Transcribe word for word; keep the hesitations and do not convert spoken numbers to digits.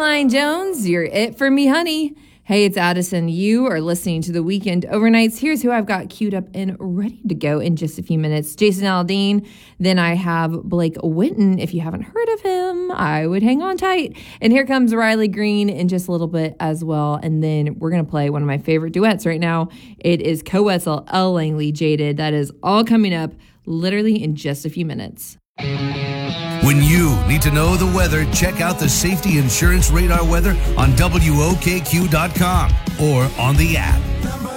Caroline Jones, you're it for me, honey. Hey, it's Addison. You are listening to The Weekend Overnights. Here's who I've got queued up and ready to go in just a few minutes. Jason Aldean. Then I have Blake Winton. If you haven't heard of him, I would hang on tight. And here comes Riley Green in just a little bit as well. And then we're going to play one of my favorite duets right now. It is Co-Wessel, Elle Langley, Jaded. That is all coming up literally in just a few minutes. When you need to know the weather, check out the Safety Insurance Radar weather on W O K Q dot com or on the app.